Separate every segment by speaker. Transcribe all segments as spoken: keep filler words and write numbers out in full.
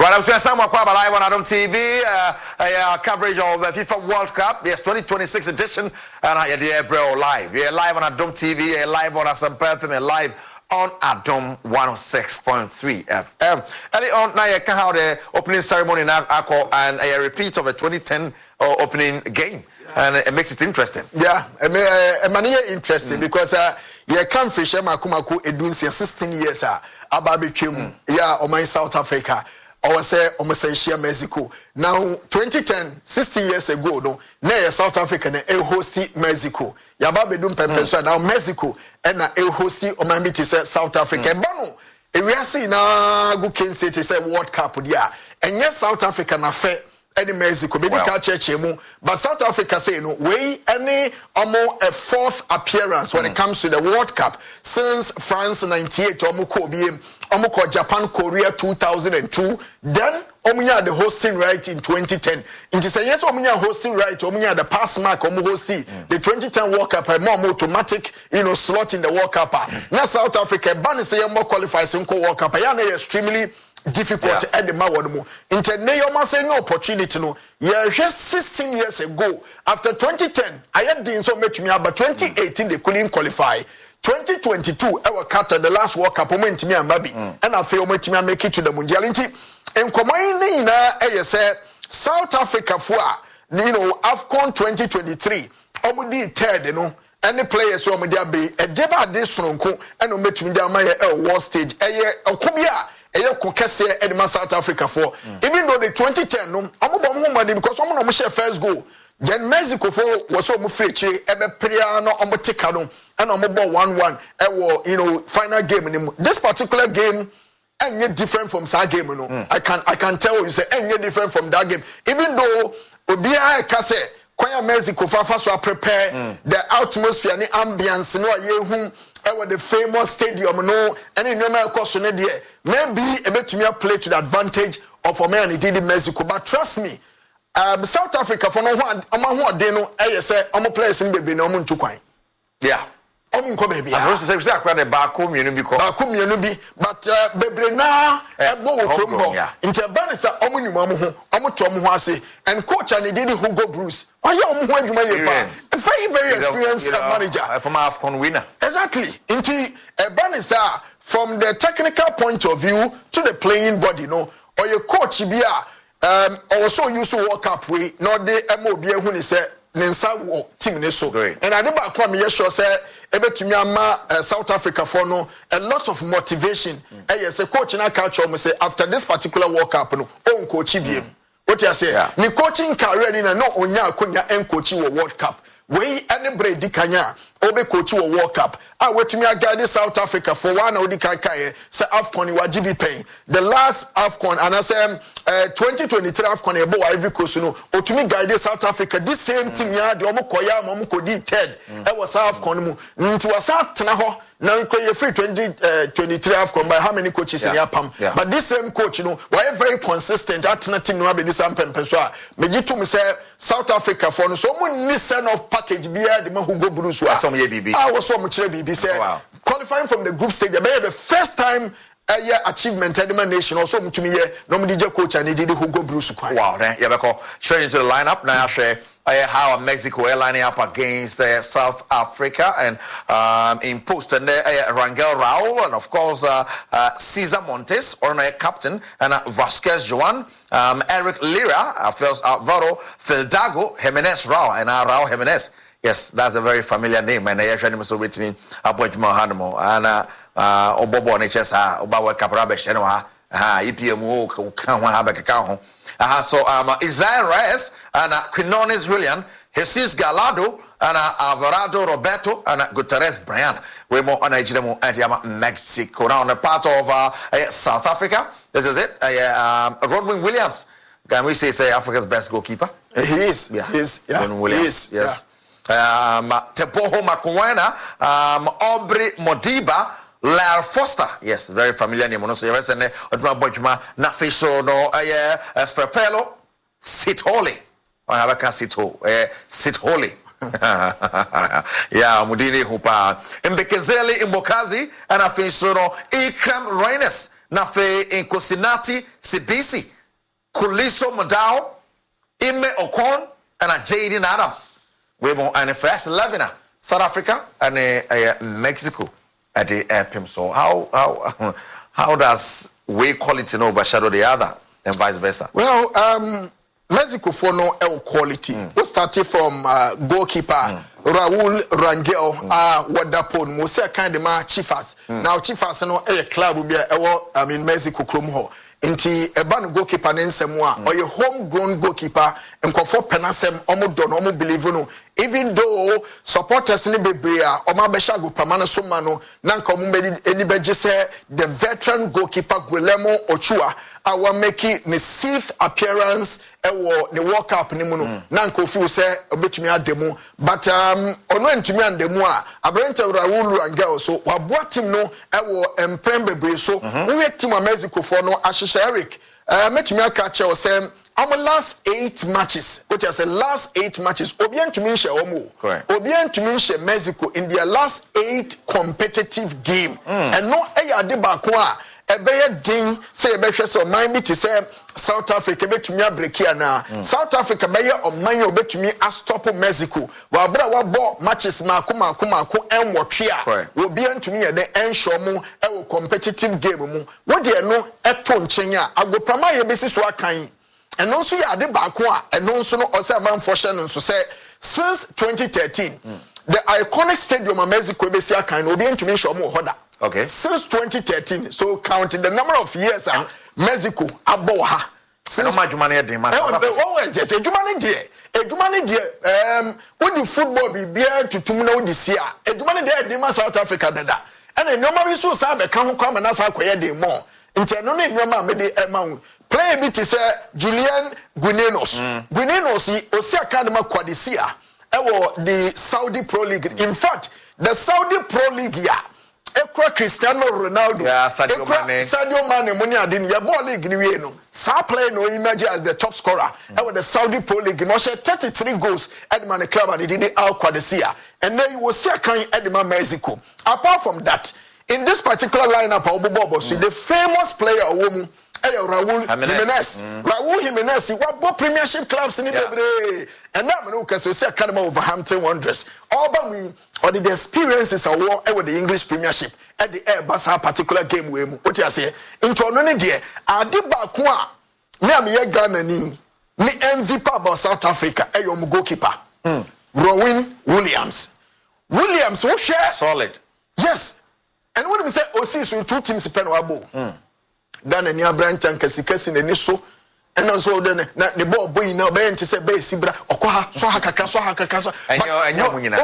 Speaker 1: Right, I'm saying Samuel Kwaba live on Adam T V. Uh, uh, coverage of the FIFA World Cup, yes, twenty twenty-six edition, and I yeah, bro, live. Yeah, live on Adam T V, yeah, live on Asam Pertham, and live on Adam one oh six point three F M. Early on, now you can have the opening ceremony now, and a repeat of the twenty ten uh, opening game, yeah. And it makes it interesting.
Speaker 2: Yeah, it may uh, interesting mm. because uh, you can't fish Makumaku edunsi sixteen years uh, ababi mm. yeah, or my South Africa. I say almost Mexico. Now twenty ten, sixty years ago, no, na South Africa na e hosti Mexico. Yaba bedum pempe so now Mexico and na e hosti o mambi ti say South Africa. Mm. Bano e we see na go Ken City say World Cup dia. Enye South Africa na fe any Mexico be ka cheche mu, but South Africa say no we any omo a fourth appearance when mm. it comes to the World Cup since France ninety-eight omo ko biem. Omuko Japan Korea two thousand two, then omunya the hosting right in twenty ten. Inti say yes omunya hosting right, omunya the pass mark omu hosti mm. the twenty ten World Cup a more automatic you know slot in the World Cup. Mm. Now South Africa ban say more qualifies in World Cup. Ya na extremely difficult yeah. at the mawono. Inti ne yo ma say no opportunity no. Yeah, just sixteen years ago after twenty ten, I had the so much me but twenty eighteen mm. they couldn't qualify. twenty twenty-two, our Qatar, the last World Cup, moment me and Babi, mm. and I feel me to make it to the Mundial. And Komaini na say South Africa for you know AFCON twenty twenty-three. Omudi third, you know, any players who are there be a deba this sonko and no make me down my war stage. A okubia a kokese and South Africa for even though the twenty ten no, I'm about because I'm not share first goal. Then Mexico for was so mufrechi ebe priano omo tikano and omo one one ewo you know final game in this particular game any different from that game you know mm. I can I can tell you say any different from that game even though obia kase kwanya Mexico for first to prepare mm. the atmosphere ni ambience no yehu ewo the famous stadium no any normal course no there maybe ebetumi play to the advantage of Omani did in Mexico but trust me Um, South Africa for no one, I'm one day no, I say, I'm a place in baby, no moon to quine.
Speaker 1: Yeah.
Speaker 2: I'm in Kobe.
Speaker 1: I was to say, I cried a Bakum, you know, because
Speaker 2: Bakum, you know, but baby now, a bow from home. Into a banner, Omuni Mamu, Omotomuasi, and coach and he did Hugo Bruce. Why you are a very, very experienced manager.
Speaker 1: From AFCON winner.
Speaker 2: Exactly. Into a banner, from the technical point of view to the playing body, no, or your coach, be Um, also used to walk up with not the M O B when he said Nensa wo team ne so. And I never come here sure say ebe to me ama South Africa for no a lot of motivation. Mm. Eh yes, a coach na catch on say after this particular World Cup no on coach bi. What you say? Yeah. Ni coaching career ni na no onya akonya en coach wo World Cup. We any break di kanya obe coach wo World Cup. Ah wetumi agade South Africa for one odi kan kai say AFCON wa G B paying. The last AFCON and I say uh, twenty twenty-three AFCON ebo Ivory Coast no otumi guide South Africa this same mm. team ya de omo koya omo kodi third mm. e was AFCON mu nti wasa tena ho na nkoye free twenty twenty-three AFCON by how many coaches yeah. in Yapam yeah. but this same coach you know why very consistent atena team no abedi sam pempe so a meji to me say South Africa for no so mo ni send of package bia de ma Hugo Bruce wa
Speaker 1: so me B B
Speaker 2: I was so much B B say wow. qualifying from the group stage the first time a year achievement Edema Nation also to me here no D J coach and did Hugo Bruce.
Speaker 1: Wow, then yeah, because straight into the lineup now. Share uh, how Mexico are lining up against uh, South Africa and um, in post and uh, Rangel Rao and of course uh, uh, Cesar Montes, or uh, captain, and uh, Vasquez Joan, um, Eric Lira, uh, Alvaro Fildago, Jimenez Rao, and uh, Rao Jimenez. Yes, that's a very familiar name, and I actually so with me about Mohanmo and uh uh Obobo N H S ha Obawa Caprabesh and ha E P M O can have a cacao. Uh so um Israel Reyes and uh, Quinones William, Jesus Gallardo and uh, Alvarado Roberto and uh, Guterres Brian. We're more on Nigeria and Mexico. Now on the part of uh, uh, South Africa, this is it. Uh, um, Rodwin Williams, can we say say Africa's best goalkeeper?
Speaker 2: He is. Yeah. He is. Yeah.
Speaker 1: Rodwin Williams.
Speaker 2: He is.
Speaker 1: Yes. Yeah. Um, Teboho Makuena, um, Aubrey Modiba, Lar Foster, yes, very familiar name. So yes, and Odma Bojma, Nafiso, no, eh, Sfepelo, Sit Holy. I have a can sit ho, eh, Sit Holy. Yeah, Mudini Hupa, Mbekezeli Mbokazi, and Afiso, Ikram Reines, Nafe in Kosinati, Sibisi. Kuliso Madao, Ime Okon, and a Jaden Adams. We will and the first eleven, South Africa and uh, uh, Mexico at the airpim. So how how how does we quality overshadow the other and vice versa?
Speaker 2: Well, um, Mexico for no L quality. Mm. We started from uh, goalkeeper mm. Raul Rangel. Mm. Uh, what that pon? We say kind of ma Chivas. Mm. Now Chivas no a club will be a I mean Mexico Chrome. Inti eba goalkeeper ne nsem a oye homegrown goalkeeper nkofo penasem omo do no omo believe no even though supporters ne bebre a omo abesha go pamane so ma no na nka omo eni beje se the veteran goalkeeper Guillermo Ochoa awa make ne sixth appearance ewo ne World Cup ne mu no na nka ofi se obetumi ademu but um ono entumi andemu a abrente Raul Rangel so wabo team no ewo emprem bebre so we team Mexico for no Eric, uh, met me a catcher or say, I'm last eight matches, which I said last eight matches, Obien to Minsha Omo, Obien to Minsha Mexico in their last eight competitive game, mm. and no Aya de Bakwa, a bear ding, say a better so mind me to say South Africa, bet to me a break here now. South Africa, Bayer or Mayo bet to me a stop of Mexico, while Bra bought matches Makuma Kumako and Watria will be to me at the end show mo a competitive game. What do you know at Tonchenya? I go Pramaya basis Wakai. And also, ya de Bakwa, and also no Osaman Foshan and so say since twenty thirteen, mm. the iconic stadium of Mexico Besia can be to me show more hoda.
Speaker 1: Okay.
Speaker 2: Since twenty thirteen, so counting the number of years, uh, Mexico aboha.
Speaker 1: Since how much money did Mexico?
Speaker 2: Oh, yes, a Jumani dear, a Jumani dear. Um, what the football be beer to Tumuno this year? A Jumani dear, Dima South Africa, dada. And a normally so sabe come come and ask how quiet they more. Internally, Yama made the amount. Play a bit is Julian Guinenos. Guinenos, Osia Academy Quadisia, the Saudi Pro League. In fact, the Saudi Pro League, yeah. Ekwa Cristiano Ronaldo,
Speaker 1: yeah, Sadio Mane,
Speaker 2: Sadio Mane, Moni Adin, Yabo League, ni no. Sa play no image as the top scorer. Mm. And with the Saudi Pro League, no share thirty-three goals at the Man Club and he did it out Quadisia. And then you will see a kind at the Mexico. Apart from that, in this particular lineup, Obobo, so the famous player, woman. Raul Jimenez. Mm. Raul Jimenez, he won premiership clubs in the yeah. And now, because we say Academy of Hampton Wanderers. All but me, or the experiences of war with the English Premiership at the Airbus particular game. What you say? Into another day, I did back one. Me, I'm a Ghana ni. Me M V P about South Africa. I am goalkeeper. Mm. Rowan Williams. Williams, who share?
Speaker 1: Solid.
Speaker 2: Yes. And when we say, oh, see, so two teams pen wabo. Mm. Ghana ni abrancha nkasikasi na ni so ena so de na ne ball boy na be nti se be sibra okwa so ha kakra so ha kakra so
Speaker 1: enyo enyo munyina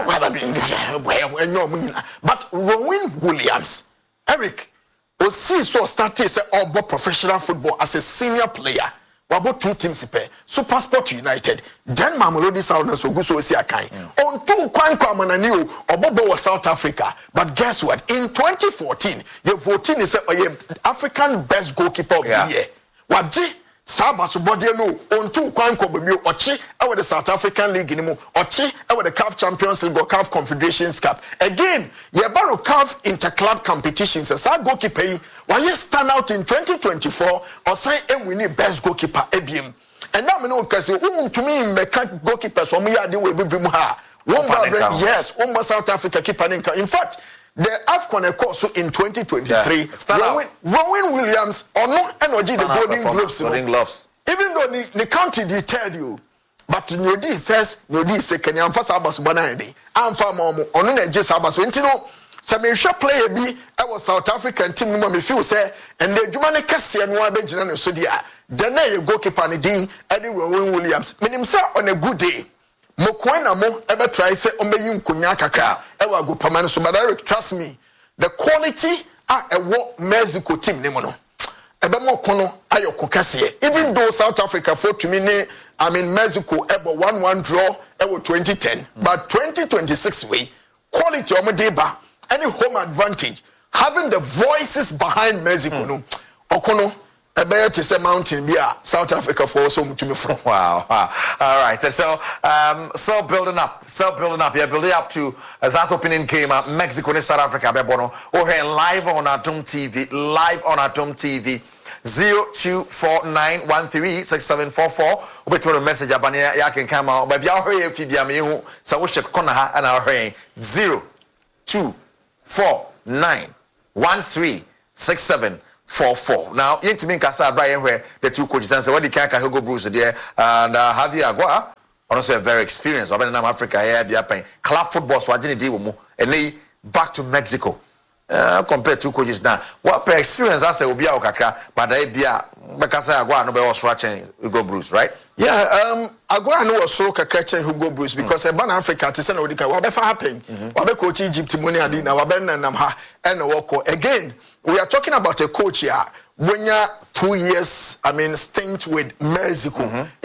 Speaker 2: enyo munyina but Rowan Williams Eric osi so started say obo professional football as a senior player wabo two teams pe Super Sport United then Mamelodi Sundowns so go so osi akan on two kwan kwa manani o obobo was South Africa but guess what in twenty fourteen you voting is a African best goalkeeper of yeah. the year waji Sabas body no on two kwan kwa baby ochi e the South African League ni mu ochi e the C A F Champions League or C A F Confederations Cup again ye ba no C A F interclub competitions as a goalkeeper why stand out in twenty twenty-four or say e win best goalkeeper ebiem and now me no kase um to me make goalkeepers o me ya de we bibim ha one yes one South Africa keeper in fact the AFCON course in twenty twenty-three yeah. Rowan, Rowan Williams or no energy the golden gloves,
Speaker 1: golden gloves
Speaker 2: even though the, the country did tell you but no di first no di second am fast abas banande am fa momo ono na je sabas enti no se me hwe player bi e was South African team no me feel say and the djuma ne kase no abegina no so dia the na ye goalkeeper ne din Eddie Rowan Williams minim say on a good day Mokoena mo ebe try say omeyi nkonya kakra e wa go pamane so but Eric trust me the quality a e wo Mexico team ne mo no ebe mo kono ayoko kase even though South Africa fought to me ne I mean Mexico ebe one one draw e wo twenty ten mm. but twenty twenty-six way quality o mo dey ba any home advantage having the voices behind Mexico mm. no okono a bear to say mountain be a South Africa for so to me from.
Speaker 1: Wow, wow. All right. And so, um, so building up, so building up. Yeah, building up to uh, that opening game at Mexico and South Africa. Bebono, or here live on Atom T V, live on Atom T V. Zero two four nine one three six seven four four. We put a message about ya ya can come out. But y'all hurry if you be a me who so we should corner and our hurry zero two four nine one three six seven. Four four. Now, Yentimin Casa Brian, where the two coaches and so what the Kaka Hugo Bruce there and uh, Javier Agua, also a very experienced. But in Africa, here be up club football, so I didn't deal with and they back to Mexico. Uh, compared to coaches now, what per experience I say will be our Kaka, but they be a Bakasa Agua no be was watching Hugo Bruce, right?
Speaker 2: Yeah, um, Agua no was so Kaka Hugo Bruce because a ban Africa to send Odika, whatever happened, Wabe coach Egypt, Muni Adina, Waben and Namha, and Woko again. We are talking about a coach here. When you're two years, I mean, stint with Mexico.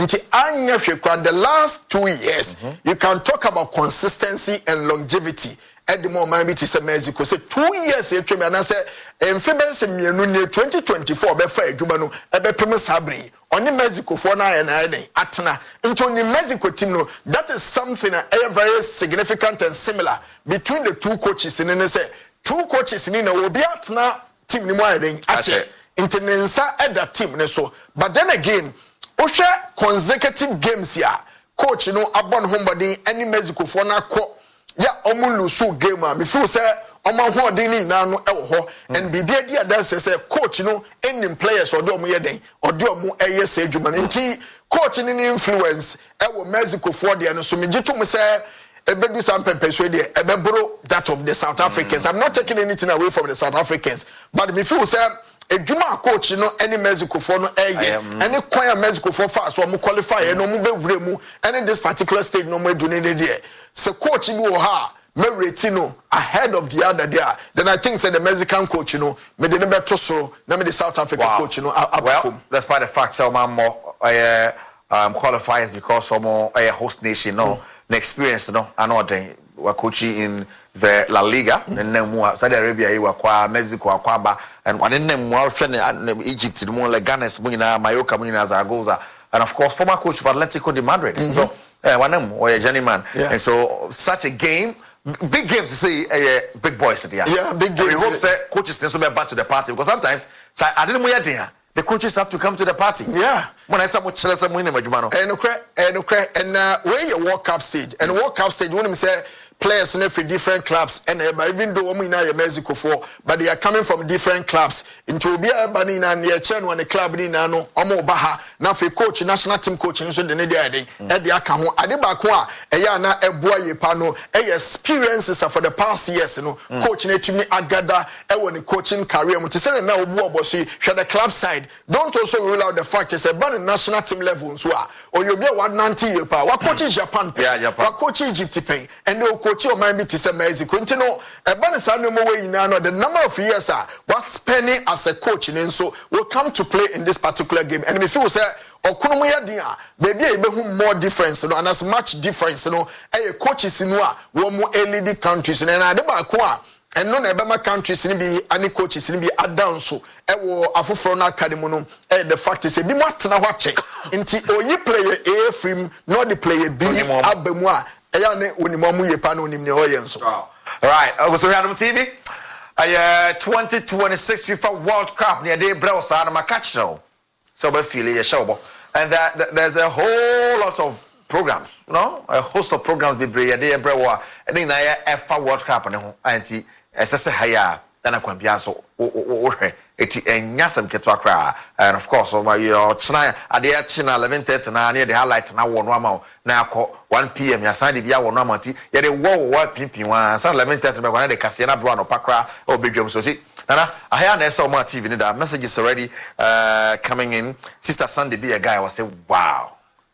Speaker 2: Mm-hmm. The last two years, mm-hmm. you can talk about consistency and longevity. At the moment, it is a Mexico. So two years, and I say, in February twenty twenty-four, Befa Jubano, Ebe Pemes Habri, only Mexico for nine and Atana. Into the Mexico team, no, that is something uh, very significant and similar between the two coaches. And then say, two coaches in will be at now. Team ni mo ayden ache intensa at that team ne so but then again ohwe consecutive games ya coach no abon hombody any Mexico for na ko ya omun lusu game a me feel say omo hoden ni na no e wo ho and bibia dia dance say coach no any players odo omo yeden odo omo eye say adwuma nti coach ni influence e wo Mexico for dia no so me gitum say Ebedu some persuade Ebebro that of the South Africans. Mm. I'm not taking anything away from the South Africans, but me feel say a Juma coach, you know, any Mexico for no air, any choir Mexico for fast, so mu qualify, no mu be and in this particular state, no more doing it. So coach you ha me retino ahead of the other there. Then I think say the Mexican coach, you know, me the better so, now me the South African wow. coach, you know, I,
Speaker 1: well, despite the fact so man more uh, um qualifies because some more a host nation, no. Mm. The experience, no, I know they were coaching in the La Liga, and then more Saudi Arabia, you were Mexico, Aquaba, and one in them more friendly Egypt, more like Ghana, Munina, Mallorca, Munina, Zaragoza, and of course, former coach of Atletico de Madrid. Mm-hmm. So, uh, one of them were a journeyman. Yeah. And so, such a game, big games to see uh, big boys there.
Speaker 2: Yeah, big games.
Speaker 1: We hope that coaches need to be back to the party because sometimes, so I didn't want to the coaches have to come to the party. Yeah. When I say much less I'm winning, and okay, and okay, and uh, where you World Cup stage and World Cup stage when we say players in every different clubs and uh, even though we know Mexico for, but they are coming from different clubs into be a banning and near Chen when the club in Nano, Omo Baha, now for coach, national team coaching, so the Nedi, at the account, Adibakwa, a yana, a boy, pano, a experiences for the past years, you know, mm. coaching it to me, Agada, a when coaching career, to say now, Bossy, share the club side. Don't also rule out the fact it's a banning national team level, or you'll be one ninety year power. What coaching Japan, yeah, Japan, what coaching Egypt pay, and no coach your mind be to say Mexico. You know, a banner no more way in the number of years are what spending as a coach and so will come to play in this particular game. And if you say, or maybe a more difference, you know, and as much difference, you know, a coaches in one more L E D countries and I don't and no Ebama countries in be any coaches in be a down so ewo afufrona academy no eh the fact is be what na watch nti oyi player A film not the player B abemu a eya ne onimomu yepa no onim ne oyen so. All right, so Adam T V uh twenty twenty-six FIFA World Cup near day bro sa na catch no so be feel ye show and that, that there's a whole lot of programs, you know, a host of programs be brave day bro and then na FIFA World Cup ne ho anti esese haya na kwambia so wo hwe eti enyasam keto akra and of course o you know china ade ya china eleven thirty na na the highlight na wo no ama na akọ one p m ya san de bia wo no amanti ye de wo wo pimpin wa san eleven thirty be kwa na de kase na bro no pakra o bedwam so ti nana ahia na esa o ma T V ni da messages already uh coming in. Sister Sunday be a guy was say wow.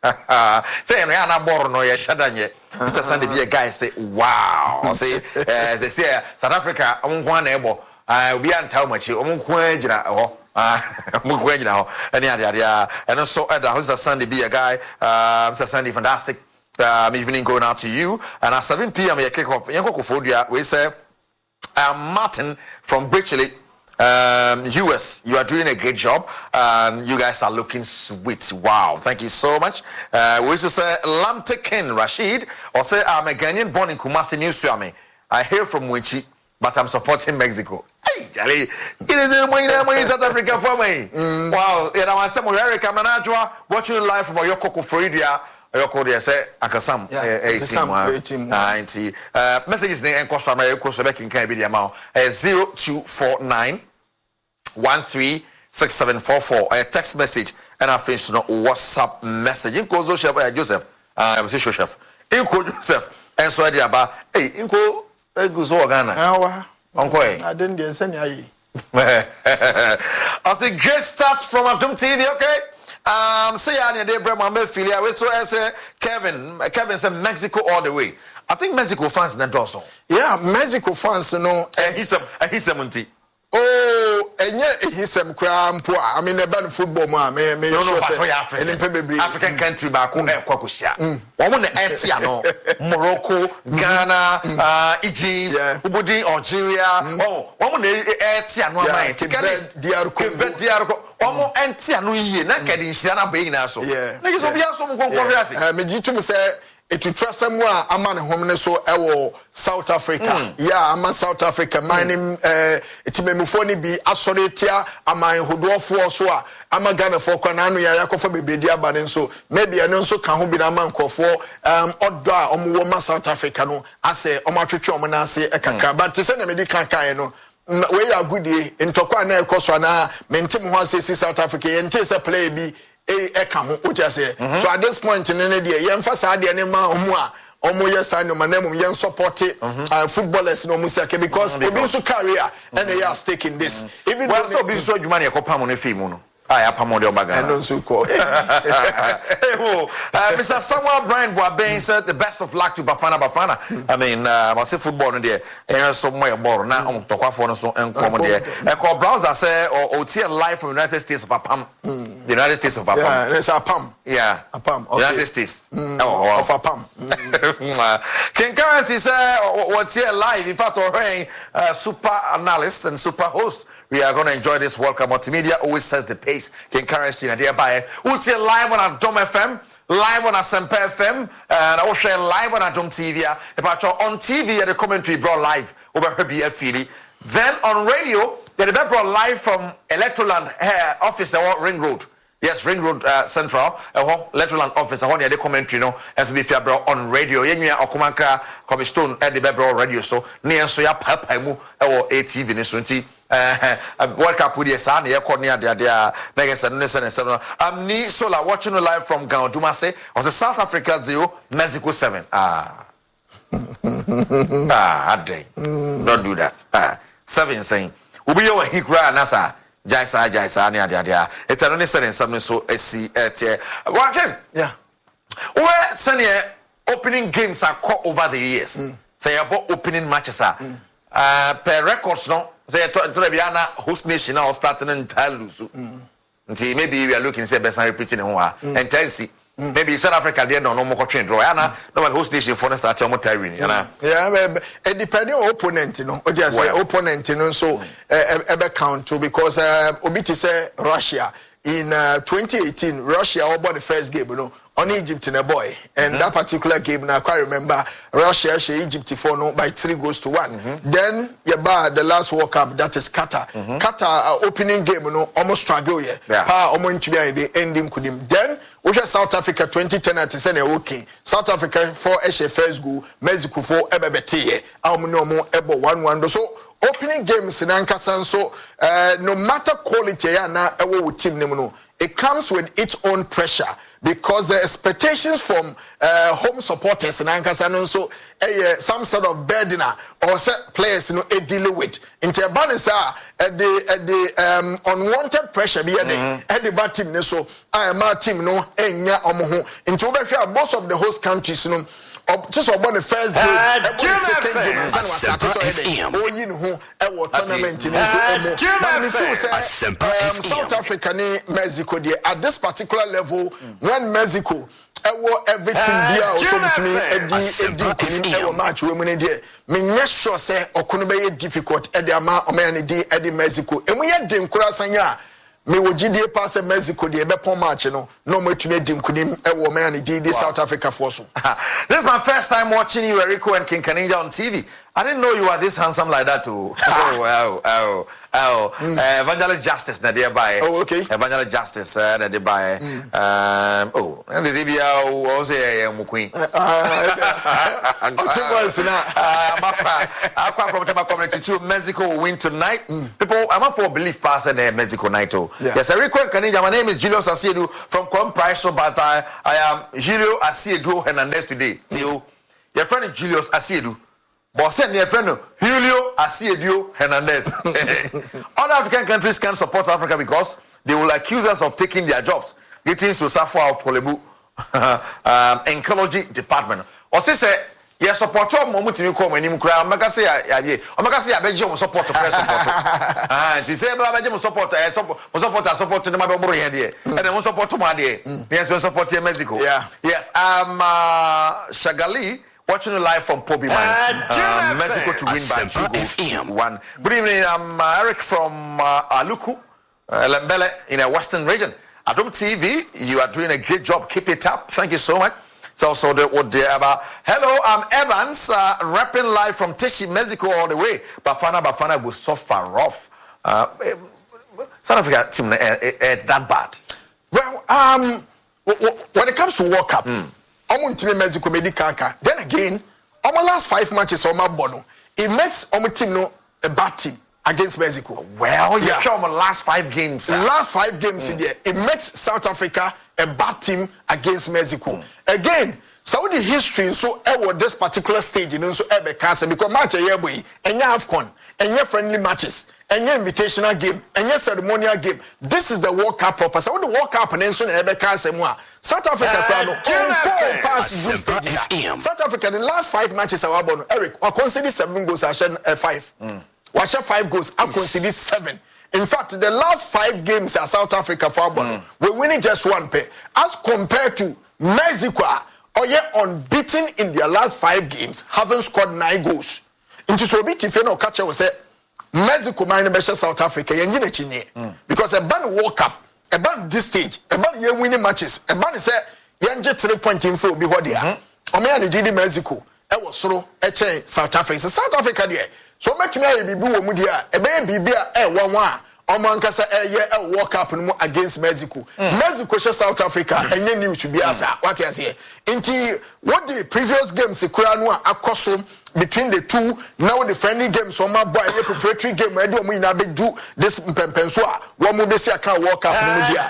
Speaker 1: Say no ya na boro no ye shadanye. Sister Sunday be a guy say wow. Say uh, they say South Africa omo na ebo ah obi anta machi omo ko agina ho ah omo ko agina ho any ade ade and so uh, Sister Sunday be a guy uh Sister Sunday fantastic um, evening going out to you and at seven p m we kick off Yankoko Fodua we say uh, Martin from Bridgely Um, U S, you are doing a great job, and you guys are looking sweet. Wow, thank you so much. Uh, we used to say Lamtekin Rashid, or say I'm a Ghanaian born in Kumasi, New Suami. I hail from Winchi, but I'm supporting Mexico. Hey, Charlie, it is in South Africa for me. Mm. Wow, you know, I'm Samuel Eric Amanajwa, watching you live from Oyoko Florida. Oyoko, they say, Akasam, eighteen, ninety. Uh, messages in Enko Sama, Yoko Sebek in Canada amount zero two four nine one three six seven four four. A text message and I finish no WhatsApp message. Inko Joseph, Joseph, I'm Sisho Chef. Inko Joseph, and so I did about, hey, Inko, Guzo Ghana. Uncle, I didn't send you. I say, great start from Atom T V, okay? Um, say I need Abraham Filia. We saw as Kevin. Kevin said Mexico all the way. I think Mexico fans not also. Yeah, Mexico fans, you know, he's some, he's seventy. Oh, and yet he's some cram poor. I mean, about football, man. May may no, no, for African, African country back home, Kwakusia. Woman, Etiano, Morocco, Ghana, uh, Egypt, Ubudi, Algeria. Oh, woman, Etiano, Cape Verde. Omo enti anu yiye na kedi nhia na be nyina so na gizo bia so mo konkon ase eh me gitum se etutra samu a ama ne hom ne so ewo South Africa yeah ama South Africa mining eh etimemufo ni bi asore tia aman hodofo so a ama Ghana for kwa na anu ya yakofa bebredi aba ne so maybe eno nso ka ho bi na man kofo um odo a omo wo ma South Africa no ase omo atwetwe omo na ase ekakra but se na me di kan kan no we are good in Tokwa na ekoso na mentem ho asesi South Africa yente se play bi e eka ho o say so at this point in ne dey yemfa sa de ne ma omo a omo yes and no manam yen support uh, footballers no musaka because obi so career and they are stake in this even well so obi so adwuma na ekopam no film no I have more than Bagana. And also call. Mister Samuel Brian Boaben said the best of luck to Bafana Bafana. I mean, I uh, say football in there. And somewhere more now on Tokwa so and come there. I call Browser say or O T L live from United States of Apam. The United States of Apam. Yeah, there's Apam. Yeah, Apam. Okay. United States. Mm. Oh, of Apam. Mm. King Currency say what's here live. In fact, our uh, super analyst and super host. We are going to enjoy this World Cup. Multimedia always sets the pace. King Currency and thereby we'll see live on Adom F M, live on Asempa F M, and also live on Adom T V. About on T V, the commentary brought live over her B F Philly. Then on radio, they brought live from Electroland uh, office at Ring Road. Yes, Ring Road uh, Central, uh, Electroland office. I want the commentary, no, as we feel on radio. Yenya Okumanka, Comistone, at the Bebro radio. So near so ya papa mu or A T V ni Uh, World Cup with the son, yeah, Cornia, they are Megas and Nissan and seven. I'm Ni Sola watching live from Gao Dumase. Was a South Africa zero, Mexico seven. Ah, ah, day. Don't do that. Ah, seven saying, Ubi yo hikra nasa, Jaisa, Jaisa, Nia, dia. It's an only seven, something so I see at here. Walking, yeah. Where Sunny opening games are caught over the years. Mm. Say about opening matches are uh, per records, no. Say to Biana host nation now starting in Talusu. Mm. Maybe we are looking say best and repeating in one and Tennessee. Maybe South Africa they don't know more train draw. Yana no one host nation for the start almost tiring. Yeah, it depending on opponent, you know. Just say opponent, you know. So ever count to because uh, Obiti say Russia in uh, twenty eighteen Russia won the first game, you know. On Egypt in a boy, and mm-hmm. that particular game now I quite remember Russia she Egypt for no by three goals to one. Mm-hmm. Then Yaba the last World Cup that is Qatar. Mm-hmm. Qatar uh, opening game you know almost struggle yeah. Pa almost to be the ending could him. Then we have South Africa twenty ten at the okay. South Africa for H F first goal, Mexico for Ebebeti. I'm no more able one one. So opening games in Ankasan so uh, no matter quality ya na ewo team no. It comes with its own pressure because the expectations from uh, home supporters in Ankasa so uh, some sort of burden or set players you know a deal with. In Terbanisa at the at the um, unwanted pressure be mm-hmm. at the bad team so I am a team no enya omoho. Into most of the host countries you know. Just about the first game, uh, the second game, and was at oh, you know, a tournament in South Africa, Mexico. At this particular level, when Mexico
Speaker 2: ewo everything bia so mutumi edi edi kunim ewo match we mu ne de me nya sure say okono be difficult e de ama o man di e di Mexico emu ye de nkura sanya me wogidie pass Mexico de be pon match no no matumi edi kunim ewo man di di South Africa for so.
Speaker 1: This is my first time watching you, Erico and King Kaninja on T V. I didn't know you were this handsome like that too. Oh wow, oh. Oh, mm. uh, Evangelist Justice, na nearby.
Speaker 2: Oh, okay.
Speaker 1: Evangelist Justice, uh, na nearby. Mm. Um, oh, and the D B A, oh, say, I'm queen. I'm from Tampa community too. Mexico will win tonight. Mm. People, I'm up for belief pass and uh, Mexico night. Oh, yeah. Yes, Erico Kanija. My name is Julius Asiedu from Compriso, but I, I am Julio Asiedu Hernandez today. Mm. Your friend is Julius Asiedu. But send your friend Julio Asiedu Hernandez. Other African countries can't support South Africa because they will accuse us of taking their jobs. Getting to Safwa of Kolebu um, Ecology Department. Or say, yes, support Momuti come when you cry. Omega say, Omega say, I bet you support to press support. And he said, I bet you support, support, support to the Mabel here. And then we'll support to my day. Yes, we'll support here Mexico.
Speaker 2: Yeah.
Speaker 1: Yes, um, uh, Shagali. Watching you live from Pobi Man, uh, Mexico to win by two goals to one. Good evening, I'm uh, Eric from uh, Aluku, uh, Lembele in a Western region. Adom T V, you are doing a great job. Keep it up. Thank you so much. It's also the what they about. Hello, I'm Evans, uh, rapping live from Tishi, Mexico all the way. Bafana Bafana was so far off. Uh, South Africa team uh, uh, uh, that bad.
Speaker 2: Well, um, when it comes to World Cup. Mm. Omo Mexico medical. Then again, our last five matches on my bono, it makes our team no a bad team against Mexico.
Speaker 1: Well, yeah, our last five games.
Speaker 2: The last five games mm. in there, it makes South Africa a bad team against Mexico. Mm. Again, Saudi history so ever this particular stage, you know, so ever cancer because match a year boy, and you have con, and your friendly matches, and your invitational game, and your ceremonial game. This is the World Cup proper. So the World Cup and then soon ever cancer more. South Africa crowd on past group stage. South Africa the last five matches are born. Eric, I consider seven goals. I share uh, five. Mm. I share five goals. I consider seven. In fact, the last five games are South Africa for mm. we're winning just one pair as compared to Mexico. Or yet unbeaten in their last five games, haven't scored nine goals. Into so bit if you know catcher will say Mexico minus better South Africa, you need mm. because a ban World Cup, a ban this stage, a ban you winning matches, a ban is a young jet three point in for be what they are. Or me and the Mexico, I was so a chain South Africa. So South Africa there. So much me be boo mudia, a baby be a one one. Omankasa a year a World Cup against Mexico. Mm. Mexico South Africa and you new to be as what you say. Into what the previous games the Kuranu Akoso between the two, now the friendly games on my boy, a preparatory game where do we now do this Pempensua, one will be see a car World Cup in Media.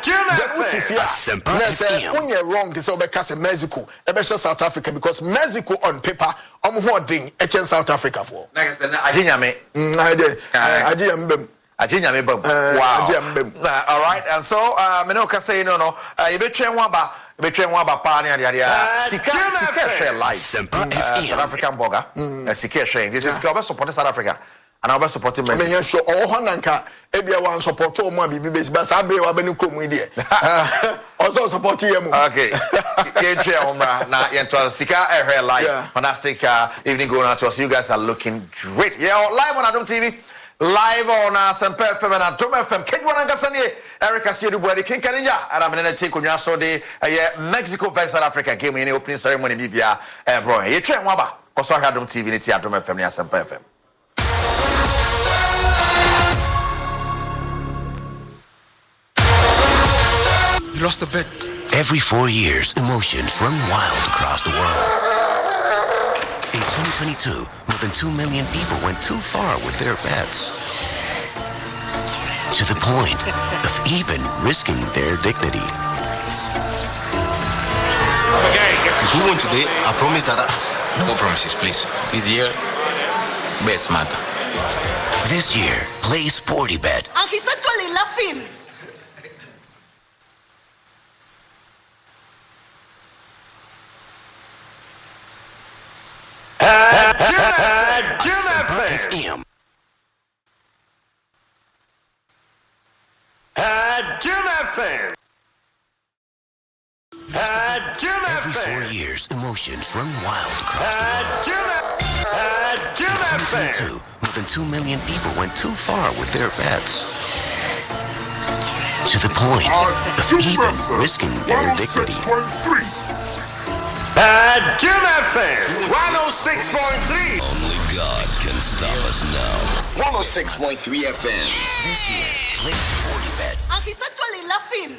Speaker 2: Only wrong is over Casa Mexico, a better South Africa because Mexico on paper, I'm holding a chance South Africa for.
Speaker 1: I didn't me.
Speaker 2: I did. I did.
Speaker 1: Wow. Uh, all right. And so, uh, me no can say no, no. Uh, you be train one ba, you be train one ba pa ni adi adi. Sika, Sika share live. South African burger. Sika sharing. This is government supporting South Africa. And I'm supporting Mexico.
Speaker 2: I mean, sure. Oh, Hananka. Ebia one support to mo bibi base. But I be wa be ni krom we there. Also support you.
Speaker 1: Okay. You share umra. Na you to Sika air live. Fantastic uh, evening going on to us. You guys are looking great. Yeah, live on Adom T V. Live on uh, Semper F M and Adom F M. Kate Wanangasani, Eric Asiedu Bwadi, King Kaninja, and I'm going to take on your so the Mexico versus South Africa game in the opening ceremony. Bibia, eh, bro. You train waba. Cause I had Adom T V, it's Adom F M, and Semper F M.
Speaker 3: You lost a bet. Every four years, emotions run wild across the world. In twenty twenty-two, more than two million people went too far with their bets. To the point of even risking their dignity.
Speaker 4: Okay, if you win today, I promise that I... No more promises, please. This year, bet smarter.
Speaker 3: This year, play Sportybet.
Speaker 5: And he's actually laughing.
Speaker 3: F M.
Speaker 6: At Jim F M. At Jim F M.
Speaker 3: years, emotions run wild across the world. In twenty twenty-two, more than two million people went too far with their bets. To the point of even risking their dignity.
Speaker 5: At Jim F M, one oh six point three.
Speaker 3: Only God can stop us now.
Speaker 6: one oh six point three F M.
Speaker 3: This year, play Sporty Bet.
Speaker 7: And he's actually laughing.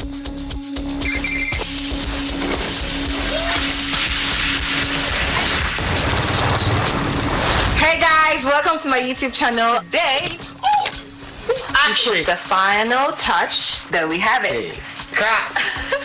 Speaker 7: Hey guys, welcome to my YouTube channel. Today, action, the final touch. There we have it.
Speaker 1: Hey.